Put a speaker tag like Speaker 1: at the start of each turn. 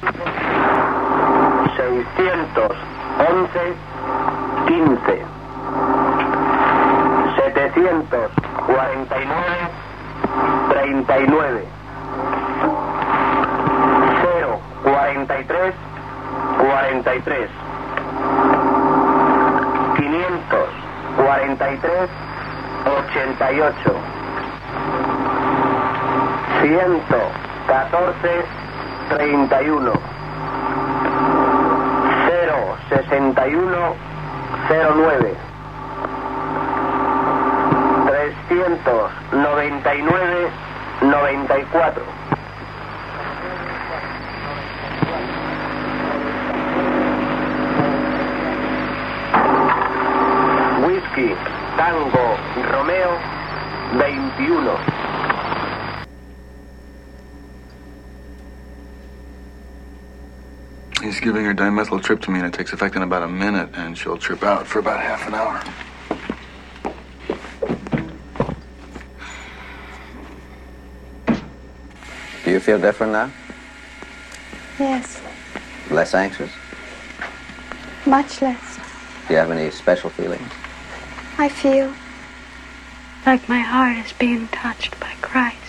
Speaker 1: 611, 15. 749, 39. 043, 43. 543, 88. 114, 31. 061, 09. 399, 94. Whisky, Tango, Romeo, 21.
Speaker 2: He's giving her dimethyltryptamine. It takes effect in about a minute, and she'll trip out for about half an hour.
Speaker 3: Do you feel different now?
Speaker 4: Yes,
Speaker 3: Less anxious?
Speaker 4: much less.
Speaker 3: Do you have any special feelings?
Speaker 4: I feel like my heart is being touched by Christ.